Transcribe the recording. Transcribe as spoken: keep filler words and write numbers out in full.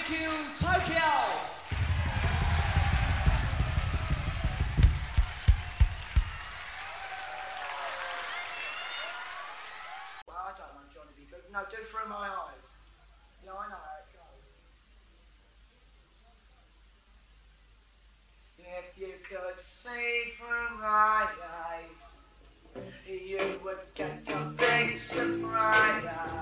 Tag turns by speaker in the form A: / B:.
A: Thank you, Tokyo!
B: Well, I don't know, Johnny B. Good. No, do Through My Eyes. You know, I know how it goes. If you could see through my eyes, you would get a big surprise.